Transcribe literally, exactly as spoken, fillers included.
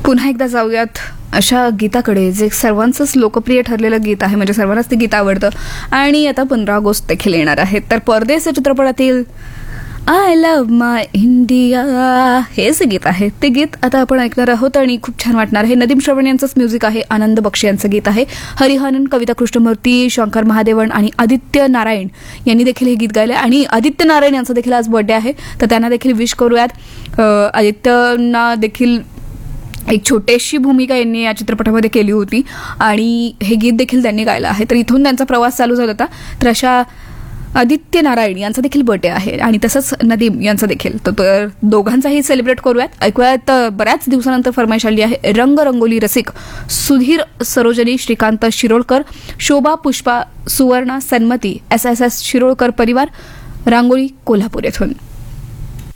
पुन्हा एकदा जाऊयात अशा गीताकडे जे सर्वांचंच लोकप्रिय ठरलेलं गीत आहे, म्हणजे सर्वांनाच ते गीत आवडतं आणि आता पंधरा ऑगस्ट देखील येणार आहेत. तर परदेस या चित्रपटातील आय लव्ह माय इंडिया हे जे गीत आहे ते गीत आता आपण ऐकणार आहोत आणि खूप छान वाटणार आहे. नदीम श्रवण यांचंच म्युझिक आहे, आनंद बक्षी यांचं गीत आहे. हरिहरन, कविता कृष्णमूर्ती, शंकर महादेवन आणि आदित्य नारायण यांनी देखील हे गीत गायले आणि आदित्य नारायण यांचा देखील आज बर्थडे आहे, तर त्यांना देखील विश करूयात. आदित्यना देखील एक छोटीशी भूमिका यांनी या चित्रपटामध्ये केली होती आणि हे गीत देखील त्यांनी गायलं आहे. तर इथून त्यांचा प्रवास चालू झाला होता. तर अशा आदित्य नारायण यांचा देखील बर्थडे आहे आणि तसंच नदीम यांचा देखील, तर दोघांचाही सेलिब्रेट करूयात. ऐकूयात बऱ्याच दिवसानंतर फरमाईश आली आहे रंग रंगोली रसिक सुधीर सरोजनी, श्रीकांत शिरोळकर, शोभा Pushpa, Suvarna, Sanmati, S S S Shirolkar परिवार, रांगोळी, कोल्हापूर येथून.